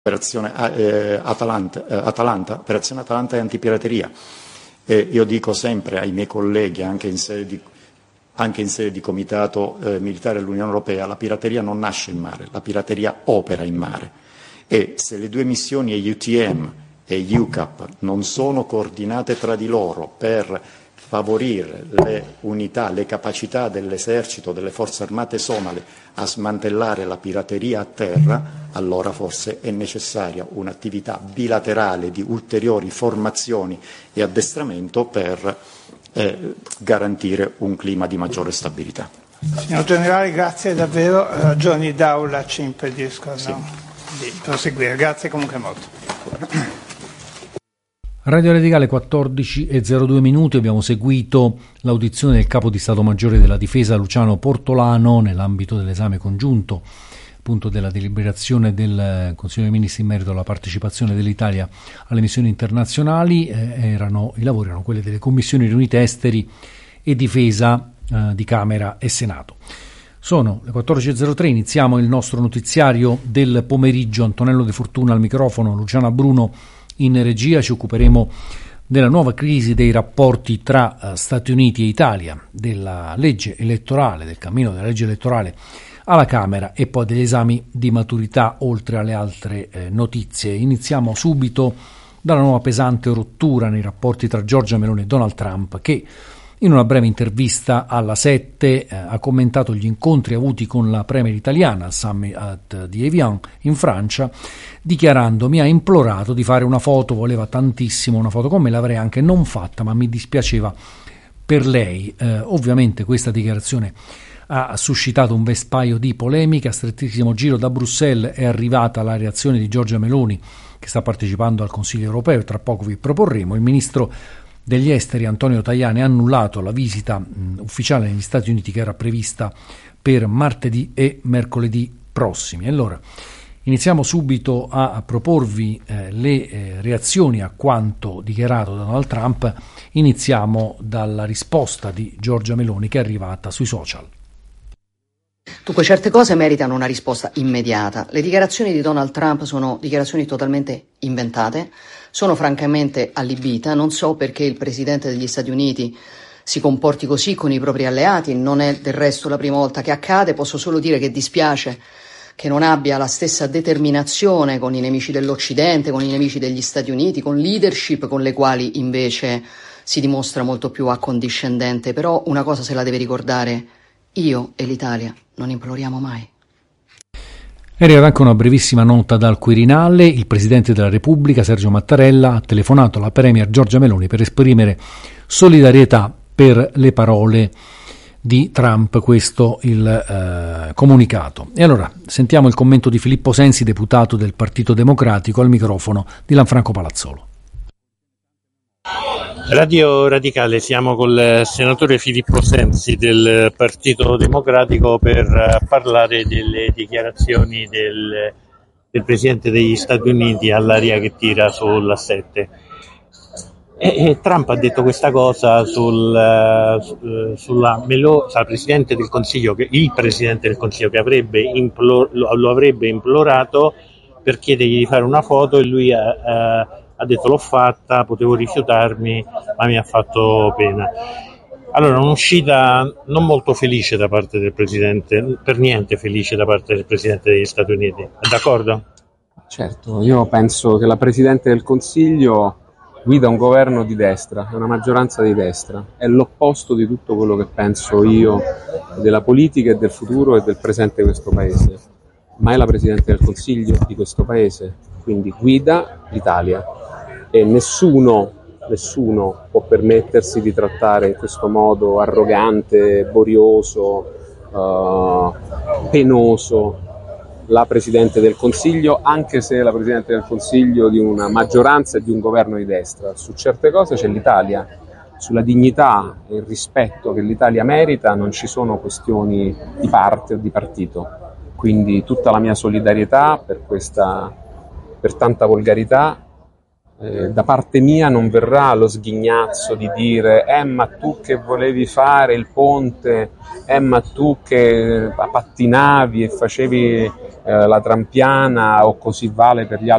Operazione Atalanta, operazione Atalanta e antipirateria. Io dico sempre ai miei colleghi, anche in sede di Comitato Militare dell'Unione Europea, la pirateria non nasce in mare, la pirateria opera in mare. E se le due missioni EUTM e EUCAP non sono coordinate tra di loro per favorire le unità, le capacità dell'esercito, delle forze armate somale a smantellare la pirateria a terra, allora forse è necessaria un'attività bilaterale di ulteriori formazioni e addestramento per garantire un clima di maggiore stabilità. Signor Generale, grazie davvero. Ragioni d'aula ci impediscono di proseguire. Grazie comunque molto. Radio Radicale 14:02. Abbiamo seguito l'audizione del Capo di Stato Maggiore della Difesa Luciano Portolano nell'ambito dell'esame congiunto appunto della deliberazione del Consiglio dei Ministri in merito alla partecipazione dell'Italia alle missioni internazionali. I lavori erano quelli delle commissioni riunite esteri e difesa di Camera e Senato. Sono le 14:03, iniziamo il nostro notiziario del pomeriggio. Antonello De Fortuna al microfono, Luciana Bruno in regia. Ci occuperemo della nuova crisi dei rapporti tra Stati Uniti e Italia, della legge elettorale, del cammino della legge elettorale alla Camera e poi degli esami di maturità, oltre alle altre notizie. Iniziamo subito dalla nuova pesante rottura nei rapporti tra Giorgia Meloni e Donald Trump, che in una breve intervista alla 7 ha commentato gli incontri avuti con la premier italiana al summit di Evian in Francia, dichiarando: mi ha implorato di fare una foto, voleva tantissimo una foto con me, l'avrei anche non fatta, ma mi dispiaceva per lei. Ovviamente questa dichiarazione ha suscitato un vespaio di polemiche. A strettissimo giro da Bruxelles è arrivata la reazione di Giorgia Meloni, che sta partecipando al Consiglio europeo, e tra poco vi proporremo. Il ministro degli esteri Antonio Tajani ha annullato la visita ufficiale negli Stati Uniti che era prevista per martedì e mercoledì prossimi. Allora, iniziamo subito a proporvi le reazioni a quanto dichiarato da Donald Trump. Iniziamo dalla risposta di Giorgia Meloni, che è arrivata sui social. Dunque, certe cose meritano una risposta immediata. Le dichiarazioni di Donald Trump sono dichiarazioni totalmente inventate, sono francamente allibita. Non so perché il Presidente degli Stati Uniti si comporti così con i propri alleati, non è del resto la prima volta che accade. Posso solo dire che dispiace che non abbia la stessa determinazione con i nemici dell'Occidente, con i nemici degli Stati Uniti, con leadership con le quali invece si dimostra molto più accondiscendente. Però una cosa se la deve ricordare: io e l'Italia non imploriamo mai. È arrivata anche una brevissima nota dal Quirinale. Il Presidente della Repubblica, Sergio Mattarella, ha telefonato alla Premier Giorgia Meloni per esprimere solidarietà per le parole di Trump, questo il comunicato. E allora sentiamo il commento di Filippo Sensi, deputato del Partito Democratico, al microfono di Lanfranco Palazzolo. Radio Radicale, siamo col senatore Filippo Sensi del Partito Democratico per parlare delle dichiarazioni del Presidente degli Stati Uniti all'aria che tira sulla 7. Trump ha detto questa cosa sulla Presidente del Consiglio, il Presidente del Consiglio che lo avrebbe implorato per chiedergli di fare una foto, e lui ha detto: l'ho fatta, potevo rifiutarmi, ma mi ha fatto pena. Allora, un'uscita non molto felice da parte del Presidente, per niente felice da parte del Presidente degli Stati Uniti. È d'accordo? Certo, io penso che la Presidente del Consiglio guida un governo di destra, una maggioranza di destra. È l'opposto di tutto quello che penso io della politica e del futuro e del presente di questo Paese. Ma è la Presidente del Consiglio di questo Paese, quindi guida l'Italia. E nessuno può permettersi di trattare in questo modo arrogante, borioso, penoso la Presidente del Consiglio, anche se è la Presidente del Consiglio di una maggioranza e di un governo di destra. Su certe cose c'è l'Italia, sulla dignità e il rispetto che l'Italia merita non ci sono questioni di parte o di partito. Quindi tutta la mia solidarietà per tanta volgarità. Da parte mia non verrà lo sghignazzo di dire ma tu che volevi fare il ponte, ma tu che pattinavi e facevi la trampiana, o così vale per gli altri